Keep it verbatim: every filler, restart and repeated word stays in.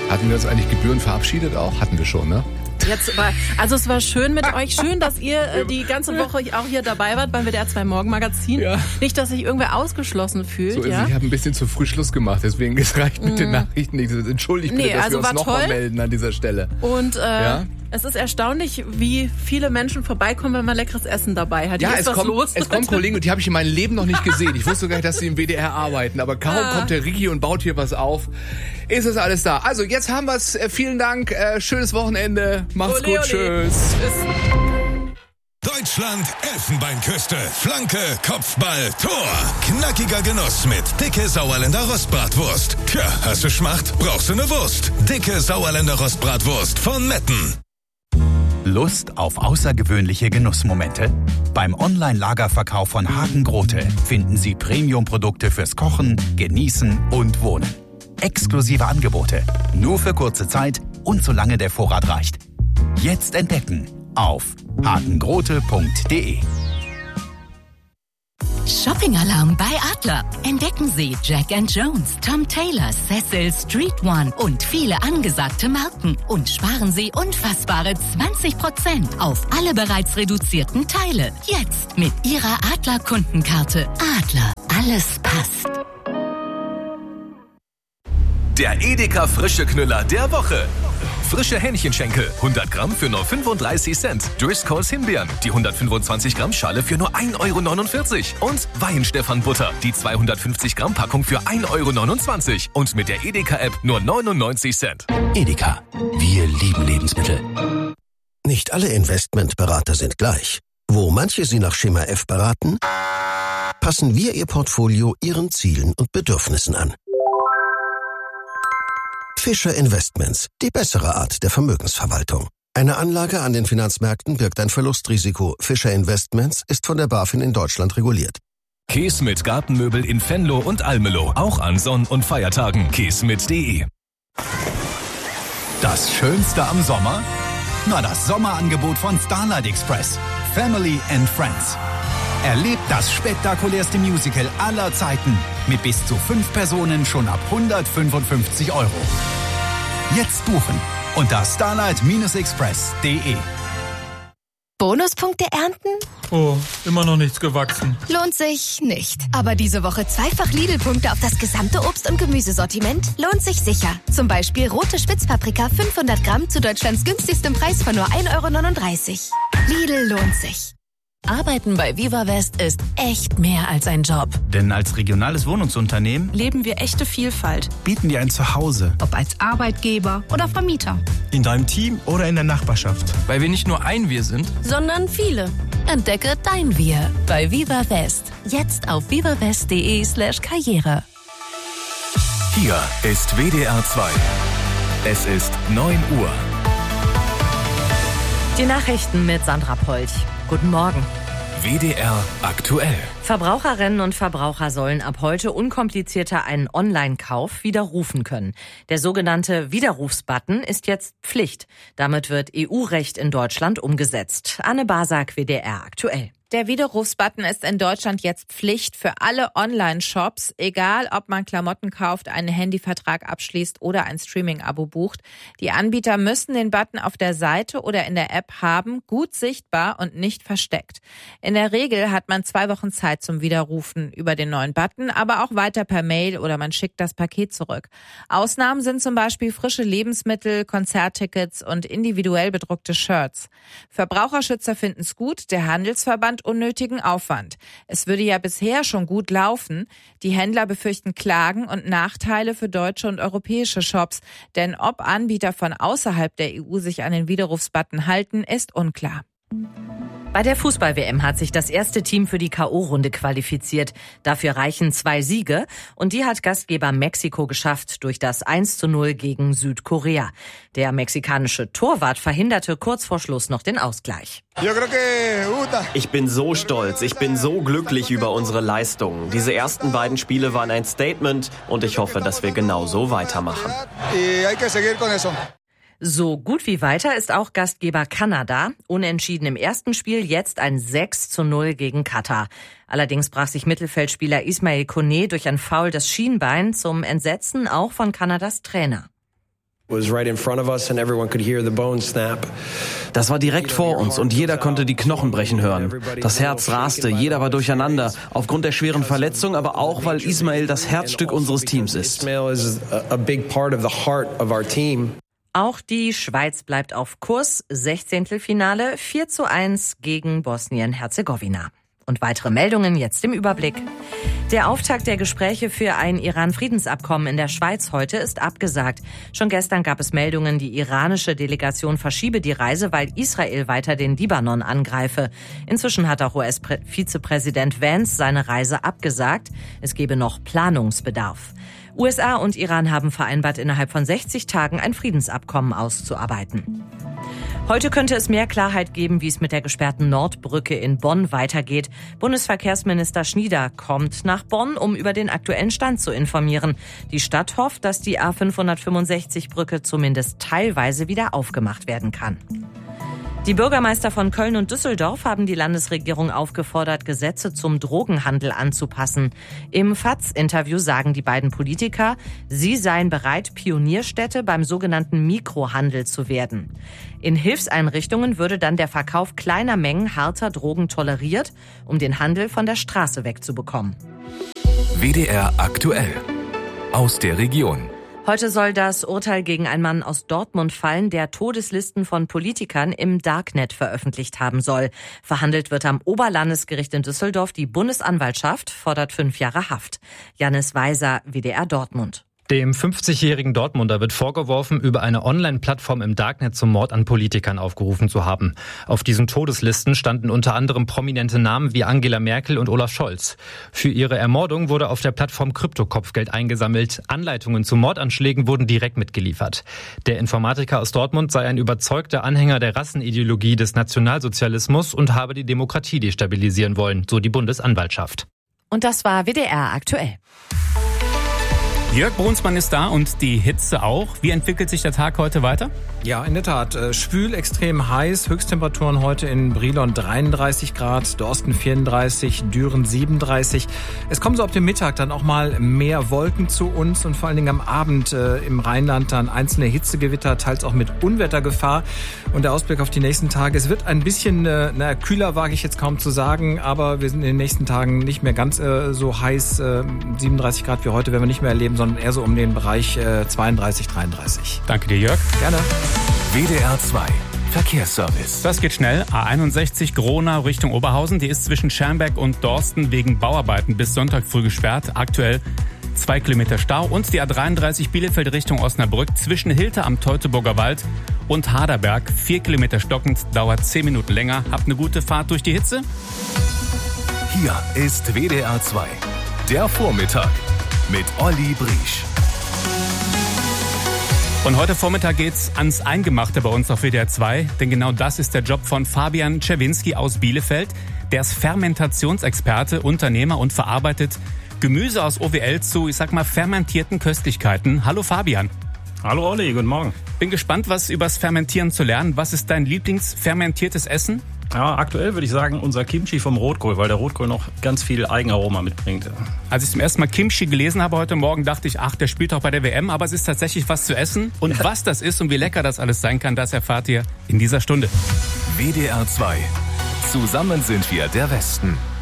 Hatten wir uns eigentlich gebührend verabschiedet auch? Hatten wir schon, ne? Jetzt war, also es war schön mit euch. Schön, dass ihr äh, die ganze Woche auch hier dabei wart beim W D R zwei Morgenmagazin. Ja. Nicht, dass sich irgendwer ausgeschlossen fühlt. So, ja? Ich habe ein bisschen zu früh Schluss gemacht, deswegen es reicht mit mm. den Nachrichten nicht. Entschuldigt bitte, nee, dass also wir uns nochmal toll. melden an dieser Stelle. Und äh, ja? es ist erstaunlich, wie viele Menschen vorbeikommen, wenn man leckeres Essen dabei hat. Ja, Hier ist es, was kommt, los. es kommen Kollegen, und die habe ich in meinem Leben noch nicht gesehen. Ich wusste gar nicht, dass sie im W D R arbeiten. Aber kaum ah. kommt der Ricky und baut hier was auf, ist es alles da. Also jetzt haben wir es. Vielen Dank. Äh, schönes Wochenende. Macht's ole, gut. Ole. Tschüss. Tschüss. Deutschland, Elfenbeinküste, Flanke, Kopfball, Tor. Knackiger Genuss mit dicke Sauerländer Rostbratwurst. Tja, hast du Schmacht? Brauchst du eine Wurst? Dicke Sauerländer Rostbratwurst von Metten. Lust auf außergewöhnliche Genussmomente? Beim Online-Lagerverkauf von Hagen Grote finden Sie Premium-Produkte fürs Kochen, Genießen und Wohnen. Exklusive Angebote, nur für kurze Zeit und solange der Vorrat reicht. Jetzt entdecken auf hagengrote punkt de. Shopping-Alarm bei Adler. Entdecken Sie Jack and Jones, Tom Taylor, Cecil, Street One und viele angesagte Marken. Und sparen Sie unfassbare zwanzig Prozent auf alle bereits reduzierten Teile. Jetzt mit Ihrer Adler-Kundenkarte. Adler, alles passt. Der Edeka Frische Knüller der Woche. Frische Hähnchenschenkel, hundert Gramm für nur fünfunddreißig Cent. Driscolls Himbeeren, die hundertfünfundzwanzig Gramm Schale für nur ein Euro neunundvierzig. Und Weihenstephan Butter, die zweihundertfünfzig Gramm Packung für ein Euro neunundzwanzig. Und mit der Edeka-App nur neunundneunzig Cent. Edeka, wir lieben Lebensmittel. Nicht alle Investmentberater sind gleich. Wo manche Sie nach Schema F beraten, passen wir Ihr Portfolio Ihren Zielen und Bedürfnissen an. Fischer Investments, die bessere Art der Vermögensverwaltung. Eine Anlage an den Finanzmärkten birgt ein Verlustrisiko. Fischer Investments ist von der BaFin in Deutschland reguliert. Käse mit Gartenmöbel in Venlo und Almelo. Auch an Sonn- und Feiertagen. käse mit punkt de. Das Schönste am Sommer? Na, das Sommerangebot von Starlight Express. Family and Friends. Erlebt das spektakulärste Musical aller Zeiten mit bis zu fünf Personen schon ab hundertfünfundfünfzig Euro. Jetzt buchen unter starlight express punkt de. Bonuspunkte ernten? Oh, immer noch nichts gewachsen. Lohnt sich nicht. Aber diese Woche zweifach Lidl-Punkte auf das gesamte Obst- und Gemüsesortiment lohnt sich sicher. Zum Beispiel rote Spitzpaprika fünfhundert Gramm zu Deutschlands günstigstem Preis von nur ein Euro neununddreißig. Lidl lohnt sich. Arbeiten bei Viva West ist echt mehr als ein Job. Denn als regionales Wohnungsunternehmen leben wir echte Vielfalt. Bieten dir ein Zuhause. Ob als Arbeitgeber oder Vermieter. In deinem Team oder in der Nachbarschaft. Weil wir nicht nur ein Wir sind, sondern viele. Entdecke dein Wir bei Viva West. Jetzt auf vivawest.de slash Karriere. Hier ist W D R zwei. Es ist neun Uhr. Die Nachrichten mit Sandra Polch. Guten Morgen. W D R aktuell. Verbraucherinnen und Verbraucher sollen ab heute unkomplizierter einen Online-Kauf widerrufen können. Der sogenannte Widerrufsbutton ist jetzt Pflicht. Damit wird E U-Recht in Deutschland umgesetzt. Anne Basak, W D R aktuell. Der Widerrufsbutton ist in Deutschland jetzt Pflicht für alle Online-Shops, egal ob man Klamotten kauft, einen Handyvertrag abschließt oder ein Streaming-Abo bucht. Die Anbieter müssen den Button auf der Seite oder in der App haben, gut sichtbar und nicht versteckt. In der Regel hat man zwei Wochen Zeit zum Widerrufen über den neuen Button, aber auch weiter per Mail oder man schickt das Paket zurück. Ausnahmen sind zum Beispiel frische Lebensmittel, Konzerttickets und individuell bedruckte Shirts. Verbraucherschützer finden es gut, der Handelsverband unnötigen Aufwand. Es würde ja bisher schon gut laufen. Die Händler befürchten Klagen und Nachteile für deutsche und europäische Shops. Denn ob Anbieter von außerhalb der E U sich an den Widerrufsbutton halten, ist unklar. Bei der Fußball-W M hat sich das erste Team für die K O-Runde qualifiziert. Dafür reichen zwei Siege und die hat Gastgeber Mexiko geschafft durch das eins zu null gegen Südkorea. Der mexikanische Torwart verhinderte kurz vor Schluss noch den Ausgleich. Ich bin so stolz, ich bin so glücklich über unsere Leistungen. Diese ersten beiden Spiele waren ein Statement und ich hoffe, dass wir genauso weitermachen. So gut wie weiter ist auch Gastgeber Kanada. Unentschieden im ersten Spiel, jetzt ein sechs zu null gegen Katar. Allerdings brach sich Mittelfeldspieler Ismail Koné durch ein Foul das Schienbein, zum Entsetzen auch von Kanadas Trainer. Das war direkt vor uns und jeder konnte die Knochen brechen hören. Das Herz raste, jeder war durcheinander, aufgrund der schweren Verletzung, aber auch, weil Ismail das Herzstück unseres Teams ist. Auch die Schweiz bleibt auf Kurs. Sechzehntelfinale vier zu eins gegen Bosnien-Herzegowina. Und weitere Meldungen jetzt im Überblick. Der Auftakt der Gespräche für ein Iran-Friedensabkommen in der Schweiz heute ist abgesagt. Schon gestern gab es Meldungen, die iranische Delegation verschiebe die Reise, weil Israel weiter den Libanon angreife. Inzwischen hat auch U S-Vizepräsident Vance seine Reise abgesagt. Es gebe noch Planungsbedarf. U S A und Iran haben vereinbart, innerhalb von sechzig Tagen ein Friedensabkommen auszuarbeiten. Heute könnte es mehr Klarheit geben, wie es mit der gesperrten Nordbrücke in Bonn weitergeht. Bundesverkehrsminister Schnieder kommt nach Bonn, um über den aktuellen Stand zu informieren. Die Stadt hofft, dass die A fünfhundertfünfundsechzig-Brücke zumindest teilweise wieder aufgemacht werden kann. Die Bürgermeister von Köln und Düsseldorf haben die Landesregierung aufgefordert, Gesetze zum Drogenhandel anzupassen. Im F A Z-Interview sagen die beiden Politiker, sie seien bereit, Pionierstädte beim sogenannten Mikrohandel zu werden. In Hilfseinrichtungen würde dann der Verkauf kleiner Mengen harter Drogen toleriert, um den Handel von der Straße wegzubekommen. W D R aktuell. Aus der Region. Heute soll das Urteil gegen einen Mann aus Dortmund fallen, der Todeslisten von Politikern im Darknet veröffentlicht haben soll. Verhandelt wird am Oberlandesgericht in Düsseldorf. Die Bundesanwaltschaft fordert fünf Jahre Haft. Jannis Weiser, W D R Dortmund. Dem fünfzigjährigen Dortmunder wird vorgeworfen, über eine Online-Plattform im Darknet zum Mord an Politikern aufgerufen zu haben. Auf diesen Todeslisten standen unter anderem prominente Namen wie Angela Merkel und Olaf Scholz. Für ihre Ermordung wurde auf der Plattform Kryptokopfgeld eingesammelt. Anleitungen zu Mordanschlägen wurden direkt mitgeliefert. Der Informatiker aus Dortmund sei ein überzeugter Anhänger der Rassenideologie des Nationalsozialismus und habe die Demokratie destabilisieren wollen, so die Bundesanwaltschaft. Und das war W D R aktuell. Jörg Brunsmann ist da und die Hitze auch. Wie entwickelt sich der Tag heute weiter? Ja, in der Tat. Schwül, extrem heiß. Höchsttemperaturen heute in Brilon dreiunddreißig Grad, Dorsten vierunddreißig, Düren siebenunddreißig. Es kommen so ab dem Mittag dann auch mal mehr Wolken zu uns und vor allen Dingen am Abend äh, im Rheinland dann einzelne Hitzegewitter, teils auch mit Unwettergefahr. Und der Ausblick auf die nächsten Tage. Es wird ein bisschen, äh, na, kühler wage ich jetzt kaum zu sagen, aber wir sind in den nächsten Tagen nicht mehr ganz äh, so heiß. Äh, siebenunddreißig Grad wie heute werden wir nicht mehr erleben, sondern eher so um den Bereich äh, zweiunddreißig, dreiunddreißig. Danke dir, Jörg. Gerne. W D R zwei Verkehrsservice. Das geht schnell. A einundsechzig Gronau Richtung Oberhausen. Die ist zwischen Schermbeck und Dorsten wegen Bauarbeiten bis Sonntag früh gesperrt. Aktuell zwei Kilometer Stau. Und die A dreiunddreißig Bielefeld Richtung Osnabrück zwischen Hilter am Teutoburger Wald und Haderberg. Vier Kilometer stockend, dauert zehn Minuten länger. Habt eine gute Fahrt durch die Hitze. Hier ist W D R zwei. Der Vormittag mit Olli Briesch. Und heute Vormittag geht's ans Eingemachte bei uns auf W D R zwei, denn genau das ist der Job von Fabian Czerwinski aus Bielefeld. Der ist Fermentationsexperte, Unternehmer und verarbeitet Gemüse aus O W L zu, ich sag mal, fermentierten Köstlichkeiten. Hallo Fabian. Hallo Olli, guten Morgen. Bin gespannt, was übers Fermentieren zu lernen. Was ist dein Lieblingsfermentiertes Essen? Ja, aktuell würde ich sagen, unser Kimchi vom Rotkohl, weil der Rotkohl noch ganz viel Eigenaroma mitbringt. Als ich zum ersten Mal Kimchi gelesen habe heute Morgen, dachte ich, ach, der spielt auch bei der W M, aber es ist tatsächlich was zu essen. Und was das ist und wie lecker das alles sein kann, das erfahrt ihr in dieser Stunde. W D R zwei. Zusammen sind wir der Westen.